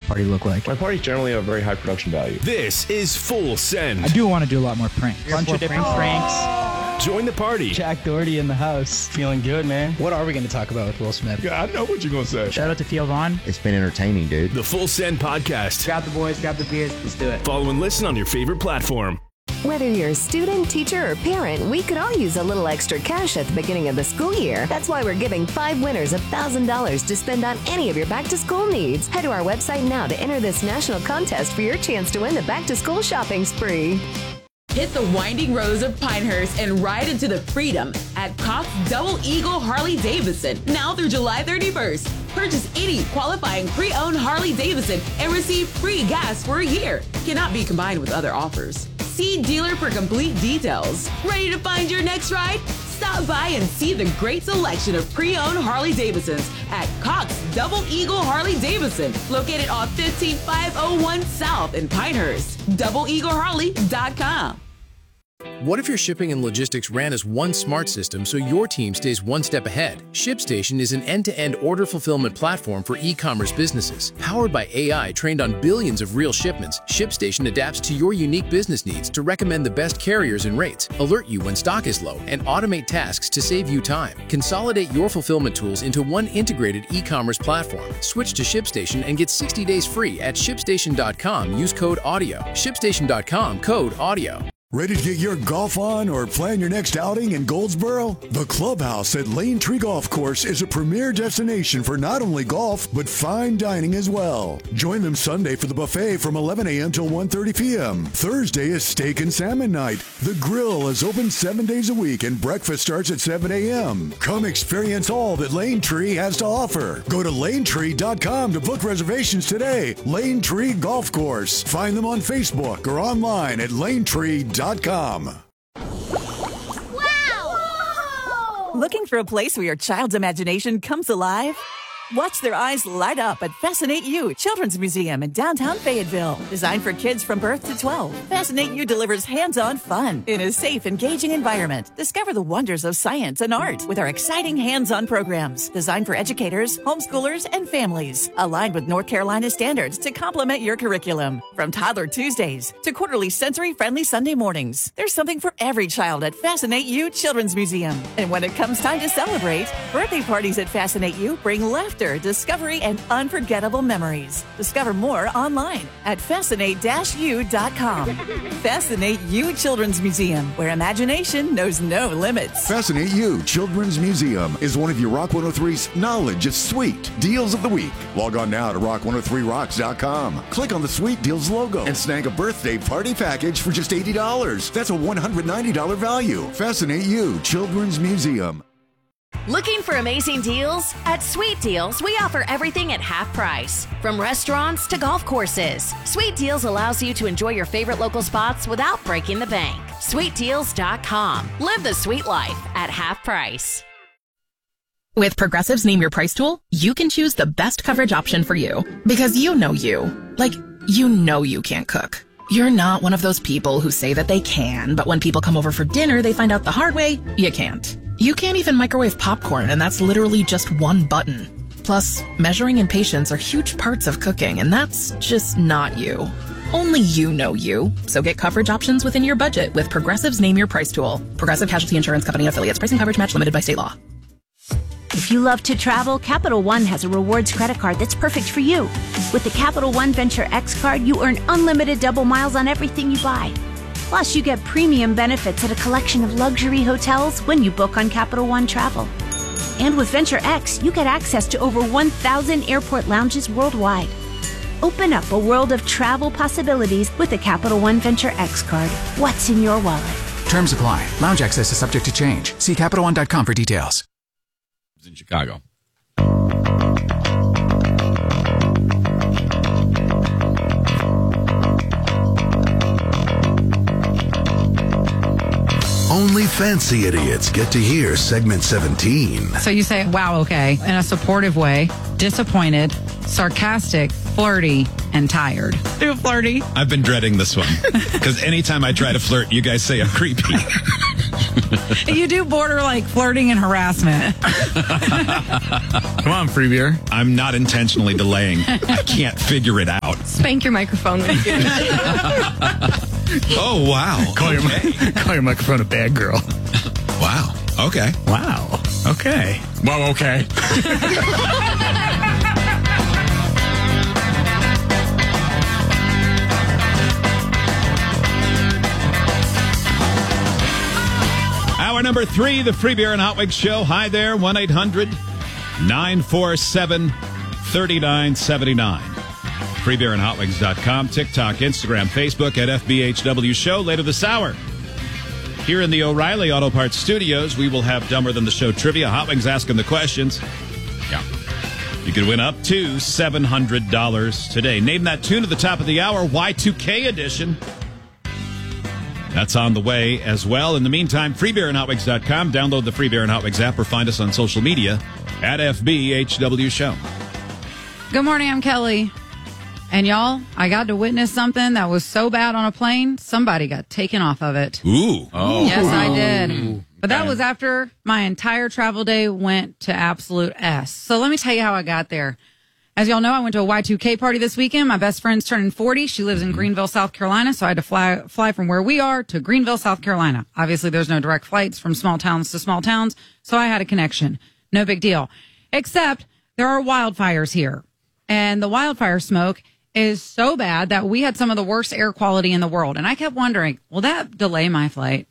party look like? My parties generally have very high production value. This is Full Send. I do want to do a lot more pranks. Bunch of different pranks. Join the party. Jack Doherty in the house. Feeling good, man. What are we going to talk about with Will Smith? Yeah, I know what you're going to say. Shout out to Theo Vaughn. It's been entertaining, dude. The Full Send Podcast. Grab the boys, grab the beers, let's do it. Follow and listen on your favorite platform. Whether you're a student, teacher, or parent, we could all use a little extra cash at the beginning of the school year. That's why we're giving 5 winners $1,000 to spend on any of your back-to-school needs. Head to our website now to enter this national contest for your chance to win the back-to-school shopping spree. Hit the winding roads of Pinehurst and ride into the freedom at Cox Double Eagle Harley Davidson now through July 31st. Purchase any qualifying pre-owned Harley Davidson and receive free gas for a year. Cannot be combined with other offers. See dealer for complete details. Ready to find your next ride? Stop by and see the great selection of pre-owned Harley Davidsons at Cox Double Eagle Harley Davidson, located on 15501 South in Pinehurst. DoubleEagleHarley.com. What if your shipping and logistics ran as one smart system so your team stays one step ahead? ShipStation is an end-to-end order fulfillment platform for e-commerce businesses. Powered by AI trained on billions of real shipments, ShipStation adapts to your unique business needs to recommend the best carriers and rates, alert you when stock is low, and automate tasks to save you time. Consolidate your fulfillment tools into one integrated e-commerce platform. Switch to ShipStation and get 60 days free at ShipStation.com. Use code AUDIO. ShipStation.com, code AUDIO. Ready to get your golf on or plan your next outing in Goldsboro? The Clubhouse at Lane Tree Golf Course is a premier destination for not only golf, but fine dining as well. Join them Sunday for the buffet from 11 a.m. till 1:30 p.m. Thursday is steak and salmon night. The grill is open 7 days a week and breakfast starts at 7 a.m. Come experience all that Lane Tree has to offer. Go to lanetree.com to book reservations today. Lane Tree Golf Course. Find them on Facebook or online at lanetree.com. Wow! Looking for a place where your child's imagination comes alive? Watch their eyes light up at Fascinate You Children's Museum in downtown Fayetteville. Designed for kids from birth to 12, Fascinate You delivers hands-on fun in a safe, engaging environment. Discover the wonders of science and art with our exciting hands-on programs designed for educators, homeschoolers, and families. Aligned with North Carolina standards to complement your curriculum. From Toddler Tuesdays to quarterly sensory-friendly Sunday mornings, there's something for every child at Fascinate You Children's Museum. And when it comes time to celebrate, birthday parties at Fascinate You bring laughter, discovery, and unforgettable memories. Discover more online at fascinate-u.com. Fascinate You Children's Museum, where imagination knows no limits. Fascinate You Children's Museum is one of your Rock 103's knowledge of sweet deals of the week. Log on now to rock103rocks.com. Click on the Sweet Deals logo and snag a birthday party package for just $80. That's a $190 value. Fascinate You Children's Museum. Looking for amazing deals? At Sweet Deals, we offer everything at half price. From restaurants to golf courses, Sweet Deals allows you to enjoy your favorite local spots without breaking the bank. SweetDeals.com. Live the sweet life at half price. With Progressive's Name Your Price tool, you can choose the best coverage option for you. Because you know you. Like, you know you can't cook. You're not one of those people who say that they can, but when people come over for dinner, they find out the hard way, you can't. You can't even microwave popcorn, and that's literally just one button. Plus, measuring and patience are huge parts of cooking, and that's just not you. Only you know you. So get coverage options within your budget with Progressive's Name Your Price tool. Progressive Casualty Insurance Company affiliates. Pricing coverage match limited by state law. If you love to travel, Capital One has a rewards credit card that's perfect for you. With the Capital One Venture X card, you earn unlimited double miles on everything you buy. Plus, you get premium benefits at a collection of luxury hotels when you book on Capital One Travel. And with Venture X, you get access to over 1,000 airport lounges worldwide. Open up a world of travel possibilities with the Capital One Venture X card. What's in your wallet? Terms apply. Lounge access is subject to change. See CapitalOne.com for details. In Chicago. Only fancy idiots get to hear segment 17. So you say, wow, okay, in a supportive way, disappointed, sarcastic, flirty, and tired. Too flirty. I've been dreading this one because anytime I try to flirt, you guys say I'm creepy. You do border like flirting and harassment. Come on, free beer. I'm not intentionally delaying. I can't figure it out. Spank your microphone. Oh, wow. Call your microphone a bad girl. Wow. Okay. Wow. Okay. Well, okay. Hour number 3, the Free Beer and Hot Wings Show. Hi there, 1-800-947-3979. FreeBeerandHotWings.com, TikTok, Instagram, Facebook at FBHW Show. Later this hour, here in the O'Reilly Auto Parts Studios, we will have Dumber Than the Show trivia. Hot Wings asking the questions. Yeah. You could win up to $700 today. Name that tune at the top of the hour, Y2K edition. That's on the way as well. In the meantime, FreeBeerandHotWings.com. Download the Free Beer and Hot Wings app or find us on social media at FBHW Show. Good morning, I'm Kelly. And y'all, I got to witness something that was so bad on a plane, somebody got taken off of it. Ooh. Oh. Yes, I did. But that was after my entire travel day went to absolute S. So let me tell you how I got there. As y'all know, I went to a Y2K party this weekend. My best friend's turning 40. She lives in Greenville, South Carolina. So I had to fly from where we are to Greenville, South Carolina. Obviously, there's no direct flights from small towns to small towns. So I had a connection. No big deal. Except there are wildfires here. And the wildfire smoke is so bad that we had some of the worst air quality in the world. And I kept wondering, will that delay my flight?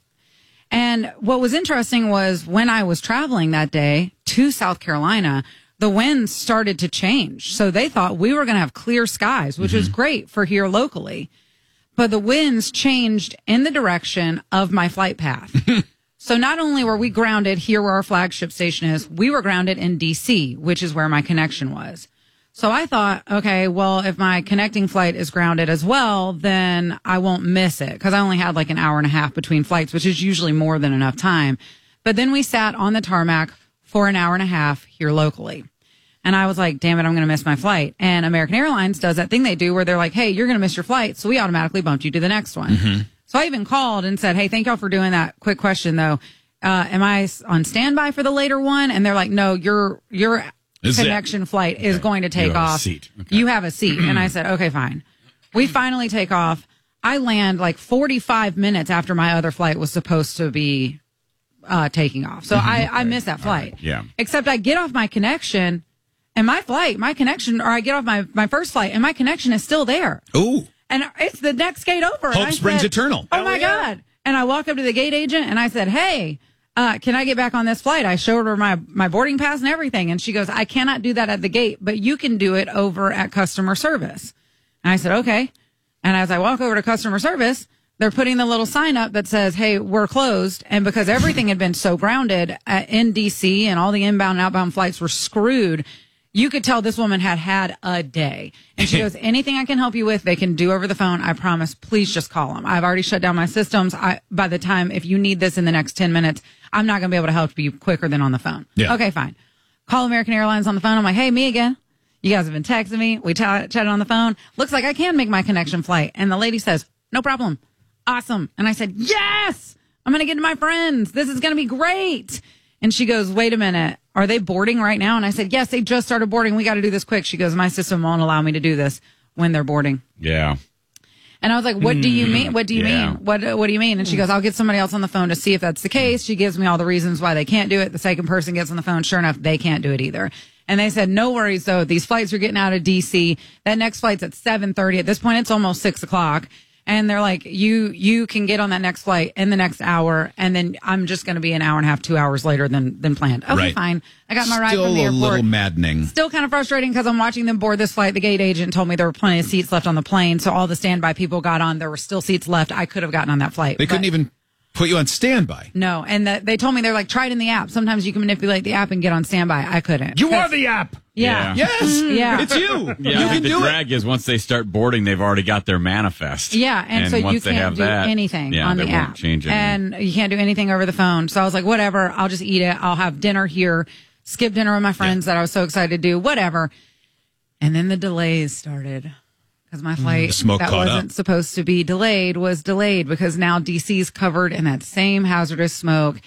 And what was interesting was when I was traveling that day to South Carolina, the winds started to change. So they thought we were going to have clear skies, which is great for here locally. But the winds changed in the direction of my flight path. So not only were we grounded here where our flagship station is, we were grounded in D.C., which is where my connection was. So I thought, okay, well, if my connecting flight is grounded as well, then I won't miss it because I only had like an hour and a half between flights, which is usually more than enough time. But then we sat on the tarmac for an hour and a half here locally. And I was like, damn it, I'm going to miss my flight. And American Airlines does that thing they do where they're like, hey, you're going to miss your flight. So we automatically bumped you to the next one. Mm-hmm. So I even called and said, hey, thank y'all for doing that. Quick question, though. Am I on standby for the later one? And they're like, no, your connection flight is going to take off. Okay. You have a seat. And I said, okay, fine. We finally take off. I land like 45 minutes after my other flight was supposed to be taking off. So I missed that flight. Right. Yeah. Except I get off my connection and my connection, or I get off my first flight and my connection is still there. Ooh. And it's the next gate over. Hope springs eternal. Oh, my God. And I walk up to the gate agent and I said, hey, can I get back on this flight? I showed her my boarding pass and everything. And she goes, I cannot do that at the gate, but you can do it over at customer service. And I said, okay. And as I walk over to customer service, they're putting the little sign up that says, hey, we're closed. And because everything had been so grounded in DC and all the inbound and outbound flights were screwed, you could tell this woman had a day. And she goes, anything I can help you with, they can do over the phone. I promise. Please just call them. I've already shut down my systems. By the time, if you need this in the next 10 minutes, I'm not going to be able to help you quicker than on the phone. Yeah. Okay, fine. Call American Airlines on the phone. I'm like, hey, me again. You guys have been texting me. We chatted on the phone. Looks like I can make my connection flight. And the lady says, no problem. Awesome. And I said, yes, I'm going to get to my friends. This is going to be great. And she goes, wait a minute. Are they boarding right now? And I said, yes, they just started boarding. We got to do this quick. She goes, my system won't allow me to do this when they're boarding. Yeah. And I was like, what do you mean? What do you mean? What do you mean? And she goes, I'll get somebody else on the phone to see if that's the case. She gives me all the reasons why they can't do it. The second person gets on the phone. Sure enough, they can't do it either. And they said, no worries, though. These flights are getting out of D.C. That next flight's at 7:30. At this point, it's almost 6 o'clock. And they're like, you can get on that next flight in the next hour. And then I'm just going to be an hour and a half, 2 hours later than planned. Okay, right. Fine. I got my ride Still from the airport. a little maddening. Still kind of frustrating because I'm watching them board this flight. The gate agent told me there were plenty of seats left on the plane. So all the standby people got on. There were still seats left. I could have gotten on that flight. They couldn't even put you on standby. No. And they told me, they're like, try it in the app. Sometimes you can manipulate the app and get on standby. I couldn't. You are the app. Yeah. Yes. Yeah. It's you. Yeah, You I can think the do drag is once they start boarding, they've already got their manifest. Yeah, and so you once they can't have do that, anything yeah, on they the won't app. change anything. And you can't do anything over the phone. So I was like, whatever, I'll just eat it. I'll have dinner here, skip dinner with my friends that I was so excited to do, whatever. And then the delays started because my flight that wasn't supposed to be delayed was delayed because now DC's covered in that same hazardous smoke.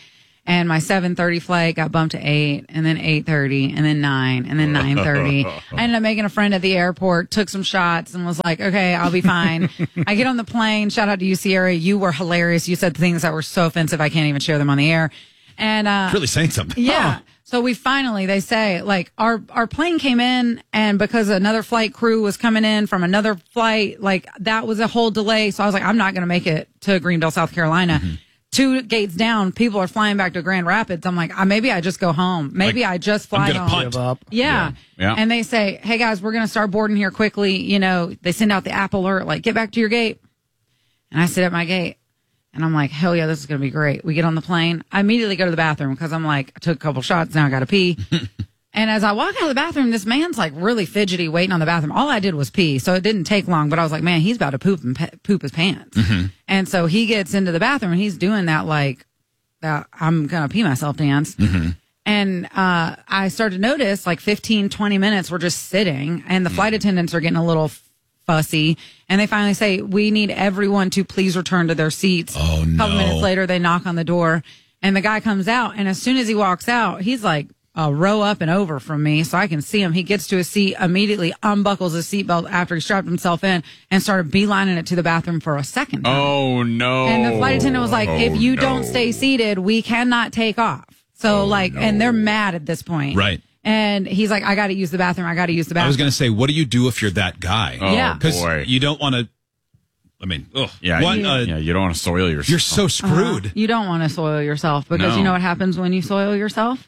And my 7:30 flight got bumped to 8, and then 8:30, and then 9, and then 9:30. I ended up making a friend at the airport, took some shots, and was like, okay, I'll be fine. I get on the plane. Shout out to you, Sierra. You were hilarious. You said things that were so offensive, I can't even share them on the air. And really saying something. Yeah. So we finally, they say, like, our plane came in, and because another flight crew was coming in from another flight, like, that was a whole delay. So I was like, I'm not going to make it to Greenville, South Carolina. 2 gates down, people are flying back to Grand Rapids. I'm like, maybe I just go home. Maybe I just fly I'm gonna home. punt. Give up. Yeah. Yeah. And they say, hey, guys, we're going to start boarding here quickly. You know, they send out the app alert, like, get back to your gate. And I sit at my gate. And I'm like, hell yeah, this is going to be great. We get on the plane. I immediately go to the bathroom because I'm like, I took a couple shots. Now I got to pee. And as I walk out of the bathroom, this man's like really fidgety waiting on the bathroom. All I did was pee. So it didn't take long, but I was like, man, he's about to poop his pants. And so he gets into the bathroom and he's doing that like, that I'm going to pee myself dance. And I started to notice like 15, 20 minutes we're just sitting and the flight attendants are getting a little fussy. And they finally say, we need everyone to please return to their seats. Oh, no. A couple minutes later, they knock on the door and the guy comes out. And as soon as he walks out, he's like a row up and over from me so I can see him. He gets to his seat, immediately unbuckles his seatbelt after he strapped himself in and started beelining it to the bathroom for a second time. Oh, no. And the flight attendant was like, if you don't stay seated, we cannot take off. So and they're mad at this point. Right. And he's like, I got to use the bathroom. I got to use the bathroom. I was going to say, what do you do if you're that guy? Oh, Yeah. boy. You don't want to, I mean, Yeah, you don't want to soil yourself. You're so screwed. You don't want to soil yourself because No. you know what happens when you soil yourself?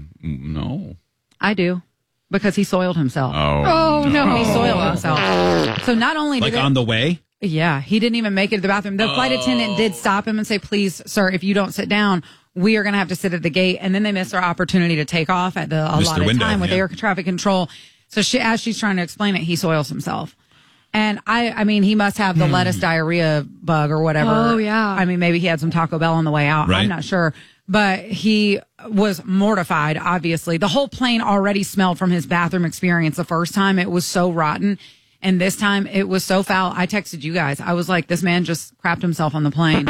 No. I do. Because he soiled himself. Oh, no. He soiled himself. So not only did Like on the way? Yeah, he didn't even make it to the bathroom. The flight attendant did stop him and say, please, sir, if you don't sit down, we are going to have to sit at the gate. And then they missed our opportunity to take off at the allotted window, time with yeah. air traffic control. So as she's trying to explain it, he soils himself. And I mean, he must have the lettuce diarrhea bug or whatever. Oh, yeah. I mean, maybe he had some Taco Bell on the way out. Right. I'm not sure. But he was mortified, obviously. The whole plane already smelled from his bathroom experience the first time. It was so rotten. And this time it was so foul. I texted you guys. I was like, this man just crapped himself on the plane.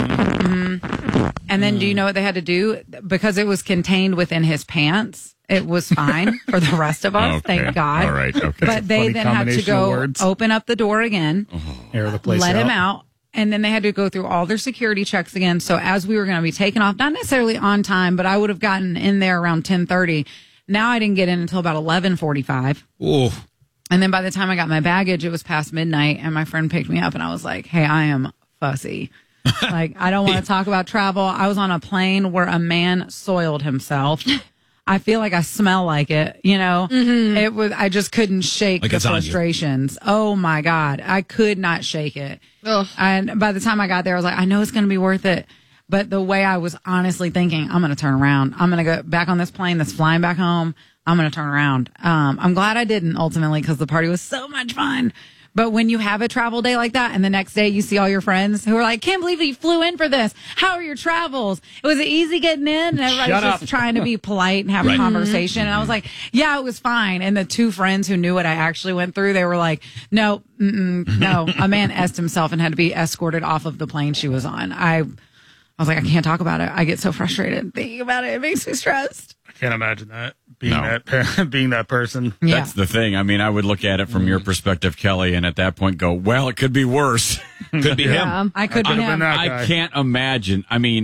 And then do you know what they had to do? Because it was contained within his pants. It was fine for the rest of us. Okay. Thank God. All right. Okay. But they Funny then had to combination of go words. open up the door again, Air the place let out. him out. And then they had to go through all their security checks again. So as we were going to be taken off, not necessarily on time, but I would have gotten in there around 10:30. Now I didn't get in until about 11:45. Ooh. And then by the time I got my baggage, it was past midnight. And my friend picked me up and I was like, hey, I am fussy. Like, I don't want to talk about travel. I was on a plane where a man soiled himself. I feel like I smell like it, you know. It was. I just couldn't shake Like the it's on you. frustrations. Oh my God, I could not shake it. Ugh. And by the time I got there, I was like, I know it's going to be worth it. But the way I was honestly thinking, I'm going to turn around. I'm going to go back on this plane that's flying back home. I'm going to turn around. I'm glad I didn't ultimately because the party was so much fun. But when you have a travel day like that and the next day you see all your friends who are like, can't believe you flew in for this. How are your travels? Was it easy getting in? And everybody's just trying to be polite and have a conversation. And I was like, yeah, it was fine. And the two friends who knew what I actually went through, they were like, no, no. A man essed himself and had to be escorted off of the plane she was on. I was like, I can't talk about it. I get so frustrated thinking about it. It makes me stressed. I can't imagine that being that person. Yeah. That's the thing. I mean, I would look at it from your perspective, Kelly, and at that point go, well, it could be worse. Could be him. I could be him. I can't imagine. I mean,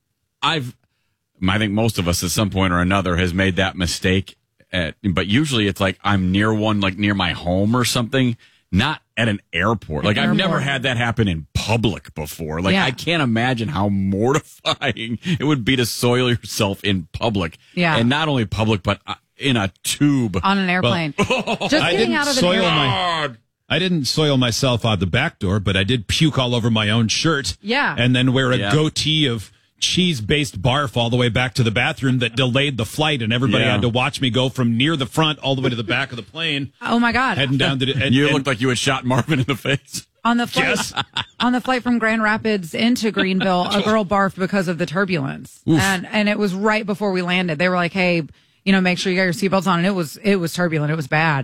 I think most of us at some point or another has made that mistake. But usually it's like I'm near one, like near my home or something, not at an airport. Like I've never had that happen in public before. Like I can't imagine how mortifying it would be to soil yourself in public. Yeah. And not only public, but in a tube. On an airplane. Just getting out of an airplane. I didn't soil myself out the back door, but I did puke all over my own shirt. Yeah. And then wear a goatee of cheese-based barf all the way back to the bathroom that delayed the flight, and everybody had to watch me go from near the front all the way to the back of the plane. Oh my God. Heading down to the, you looked like you had shot Marvin in the face. On the flight, on the flight from Grand Rapids into Greenville, a girl barfed because of the turbulence, and it was right before we landed. They were like, "Hey, make sure you got your seatbelts on." And it was turbulent. It was bad.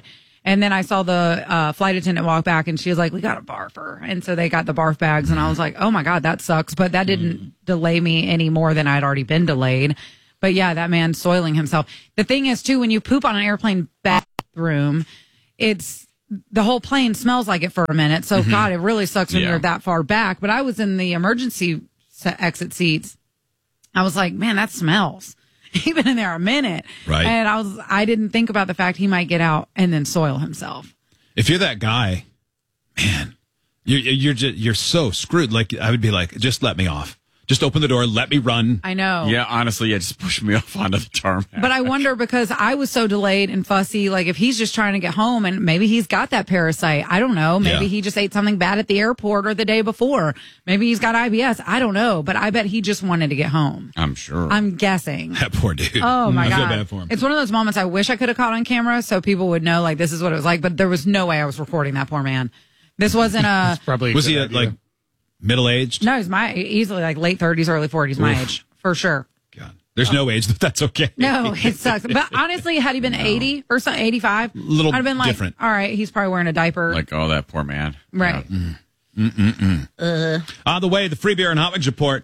And then I saw the flight attendant walk back, and she was like, we got a barfer. And so they got the barf bags, and I was like, oh, my God, that sucks. But that didn't delay me any more than I'd already been delayed. But, yeah, that man soiling himself. The thing is, too, when you poop on an airplane bathroom, the whole plane smells like it for a minute. So, God, it really sucks when you're that far back. But I was in the emergency exit seats. I was like, man, that smells. He'd been in there a minute. Right. And I didn't think about the fact he might get out and then soil himself. If you're that guy, man, you're so screwed. Like, I would be like, just let me off. Just open the door, let me run. I know. Yeah, honestly, just push me off onto the tarmac. But I wonder, because I was so delayed and fussy, like if he's just trying to get home and maybe he's got that parasite. I don't know. Maybe he just ate something bad at the airport or the day before. Maybe he's got IBS. I don't know. But I bet he just wanted to get home. I'm sure. I'm guessing. That poor dude. Oh, my God. I feel bad for him. It's one of those moments I wish I could have caught on camera so people would know, like, this is what it was like. But there was no way I was recording that poor man. This wasn't a... Was he like middle-aged? No, he's easily like late 30s, early 40s, my age, for sure. God. There's no age, but that's okay. No, it sucks. But honestly, had he been 80 or something, 85, little I'd have been like, different. All right, he's probably wearing a diaper. Like, oh, that poor man. Right. Yeah. On the way, the Free Beer and Hot Wings report.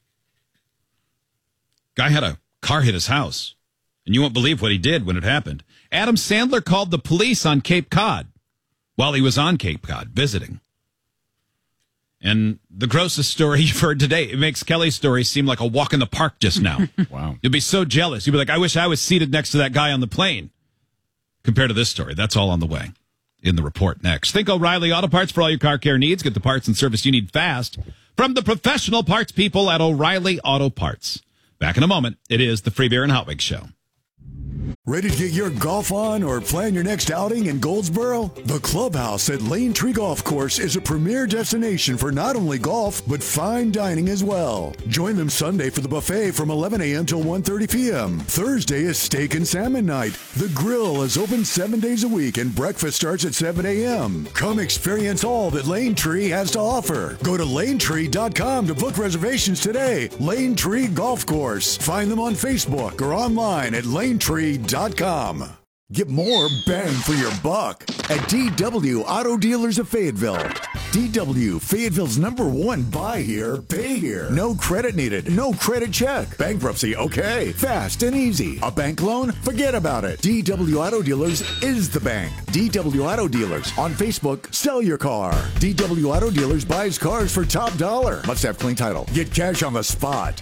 Guy had a car hit his house, and you won't believe what he did when it happened. Adam Sandler called the police on Cape Cod while he was on Cape Cod visiting. And the grossest story you've heard today, it makes Kelly's story seem like a walk in the park just now. Wow. You'll be so jealous. You'll be like, I wish I was seated next to that guy on the plane. Compared to this story, that's all on the way in the report next. Think O'Reilly Auto Parts for all your car care needs. Get the parts and service you need fast from the professional parts people at O'Reilly Auto Parts. Back in a moment. It is the Free Beer and Hot Wings Show. Ready to get your golf on or plan your next outing in Goldsboro? The Clubhouse at Lane Tree Golf Course is a premier destination for not only golf, but fine dining as well. Join them Sunday for the buffet from 11 a.m. till 1:30 p.m. Thursday is steak and salmon night. The grill is open 7 days a week and breakfast starts at 7 a.m. Come experience all that Lane Tree has to offer. Go to lanetree.com to book reservations today. Lane Tree Golf Course. Find them on Facebook or online at lanetree.com. Get more bang for your buck at DW Auto Dealers of Fayetteville. DW, Fayetteville's #1 buy here, pay here. No credit needed, no credit check. Bankruptcy, okay. Fast and easy. A bank loan? Forget about it. DW Auto Dealers is the bank. DW Auto Dealers. On Facebook, sell your car. DW Auto Dealers buys cars for top dollar. Must have clean title. Get cash on the spot.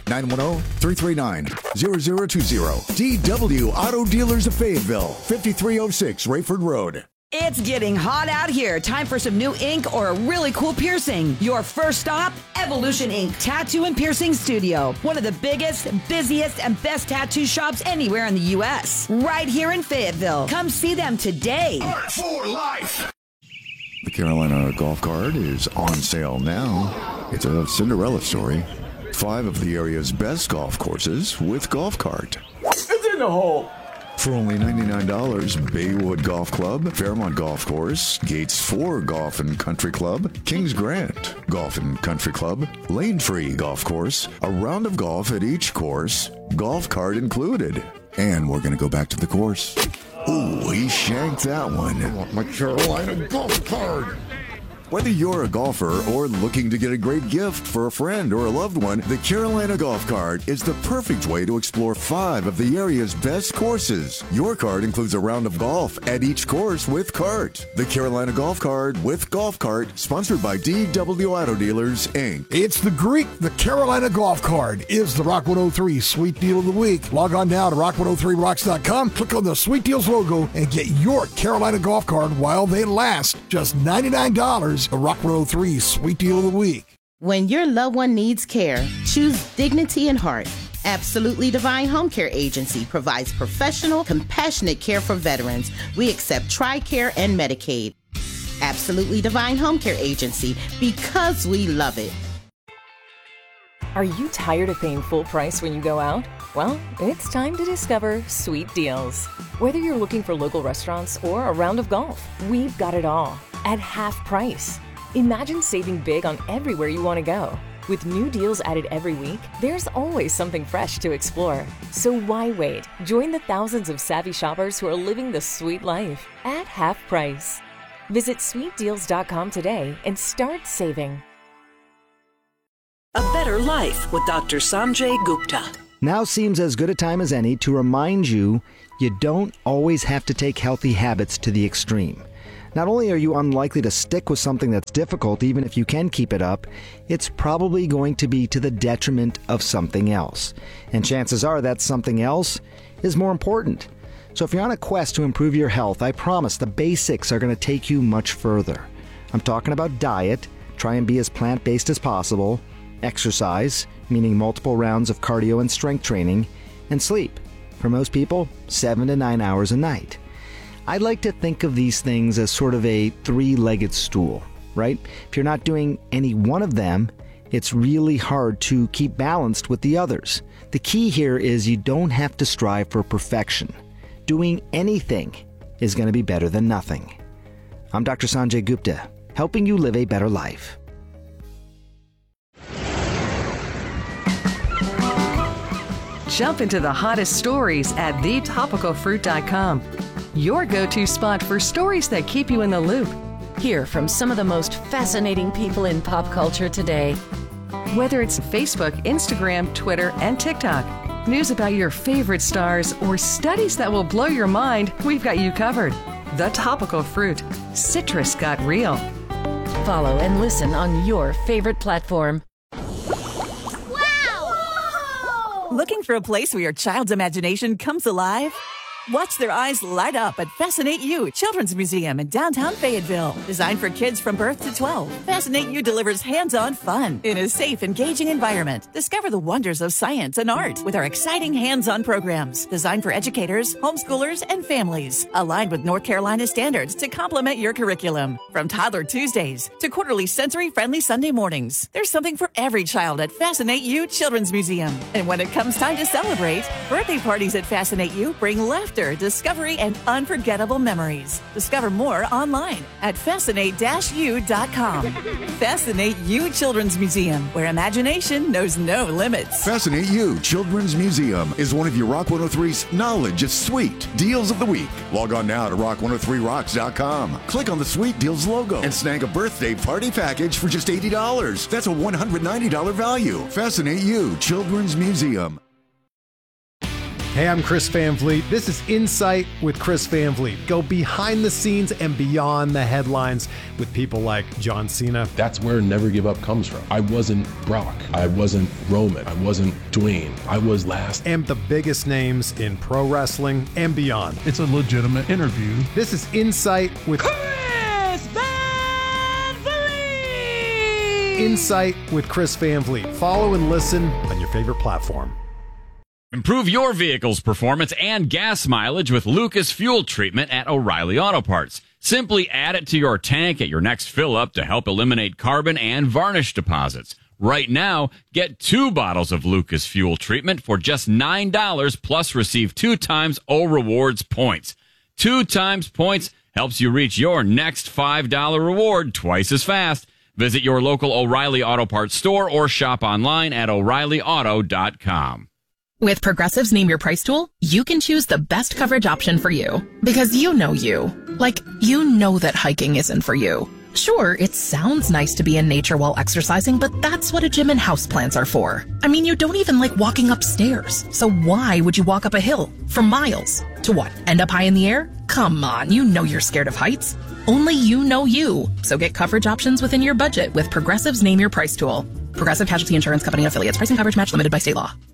910-339-0020. DW Auto Dealers of Fayetteville. 5306 Rayford Road. It's getting hot out here. Time for some new ink or a really cool piercing. Your first stop, Evolution Ink Tattoo and Piercing Studio. One of the biggest, busiest, and best tattoo shops anywhere in the U.S. Right here in Fayetteville. Come see them today. Art for life. The Carolina Golf Cart is on sale now. It's a Cinderella story. 5 of the area's best golf courses with Golf Cart. It's in the hole. For only $99, Baywood Golf Club, Fairmont Golf Course, Gates 4 Golf and Country Club, Kings Grant Golf and Country Club, Lane Tree Golf Course, a round of golf at each course, golf cart included. And we're going to go back to the course. Ooh, he shanked that one. I want my Carolina golf cart. Whether you're a golfer or looking to get a great gift for a friend or a loved one, the Carolina Golf Cart is the perfect way to explore 5 of the area's best courses. Your cart includes a round of golf at each course with cart. The Carolina Golf Cart with Golf Cart, sponsored by DW Auto Dealers, Inc. It's the Greek. The Carolina Golf Cart is the Rock 103 Sweet Deal of the Week. Log on now to rock103rocks.com, click on the Sweet Deals logo, and get your Carolina Golf Cart while they last. Just $99. The Rock 103 Sweet Deal of the Week. When your loved one needs care, choose Dignity and Heart. Absolutely Divine Home Care Agency provides professional, compassionate care for veterans. We accept TRICARE and Medicaid. Absolutely Divine Home Care Agency, because we love it. Are you tired of paying full price when you go out? Well, it's time to discover Sweet Deals. Whether you're looking for local restaurants or a round of golf, we've got it all at half price. Imagine saving big on everywhere you want to go. With new deals added every week, there's always something fresh to explore. So why wait? Join the thousands of savvy shoppers who are living the sweet life at half price. Visit sweetdeals.com today and start saving. A Better Life with Dr. Sanjay Gupta. Now seems as good a time as any to remind you don't always have to take healthy habits to the extreme. Not only are you unlikely to stick with something that's difficult, even if you can keep it up, it's probably going to be to the detriment of something else. And chances are that something else is more important. So if you're on a quest to improve your health, I promise the basics are going to take you much further. I'm talking about diet, try and be as plant-based as possible, exercise, meaning multiple rounds of cardio and strength training, and sleep. For most people, 7 to 9 hours a night. I'd like to think of these things as sort of a three-legged stool, right? If you're not doing any one of them, it's really hard to keep balanced with the others. The key here is you don't have to strive for perfection. Doing anything is going to be better than nothing. I'm Dr. Sanjay Gupta, helping you live a better life. Jump into the hottest stories at thetopicalfruit.com. Your go-to spot for stories that keep you in the loop. Hear from some of the most fascinating people in pop culture today. Whether it's Facebook, Instagram, Twitter, and TikTok, news about your favorite stars, or studies that will blow your mind, we've got you covered. The Topical Fruit. Citrus got real. Follow and listen on your favorite platform. Looking for a place where your child's imagination comes alive? Watch their eyes light up at Fascinate You Children's Museum in downtown Fayetteville. Designed for kids from birth to 12, Fascinate You delivers hands-on fun in a safe, engaging environment. Discover the wonders of science and art with our exciting hands-on programs designed for educators, homeschoolers, and families. Aligned with North Carolina standards to complement your curriculum. From Toddler Tuesdays to quarterly sensory-friendly Sunday mornings, there's something for every child at Fascinate You Children's Museum. And when it comes time to celebrate, birthday parties at Fascinate You bring laughter, discovery, and unforgettable memories. Discover more online at fascinate-u.com. Fascinate You Children's Museum, where imagination knows no limits. Fascinate You Children's Museum is one of your Rock 103's Knowledge is Sweet Deals of the Week. Log on now to rock103rocks.com. Click on the Sweet Deals logo and snag a birthday party package for just $80. That's a $190 value. Fascinate You Children's Museum. Hey, I'm Chris Van Vliet. This is Insight with Chris Van Vliet. Go behind the scenes and beyond the headlines with people like John Cena. That's where Never Give Up comes from. I wasn't Brock. I wasn't Roman. I wasn't Dwayne. I was last. And the biggest names in pro wrestling and beyond. It's a legitimate interview. This is Insight with Chris Van Vliet. Insight with Chris Van Vliet. Follow and listen on your favorite platform. Improve your vehicle's performance and gas mileage with Lucas Fuel Treatment at O'Reilly Auto Parts. Simply add it to your tank at your next fill-up to help eliminate carbon and varnish deposits. Right now, get 2 bottles of Lucas Fuel Treatment for just $9 plus receive 2 times O Rewards points. 2 times points helps you reach your next $5 reward twice as fast. Visit your local O'Reilly Auto Parts store or shop online at O'ReillyAuto.com. With Progressive's Name Your Price tool, you can choose the best coverage option for you. Because you know you. Like, you know that hiking isn't for you. Sure, it sounds nice to be in nature while exercising, but that's what a gym and houseplants are for. I mean, you don't even like walking upstairs. So why would you walk up a hill for miles? To what, end up high in the air? Come on, you know you're scared of heights. Only you know you. So get coverage options within your budget with Progressive's Name Your Price tool. Progressive Casualty Insurance Company and affiliates. Price and coverage match limited by state law.